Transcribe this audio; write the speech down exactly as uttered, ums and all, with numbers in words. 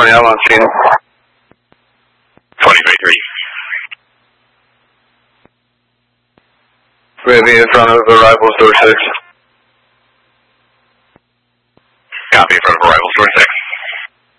Cornell on scene. twenty twenty-three. Maybe in front of arrivals door six. Copy in front of arrivals door six.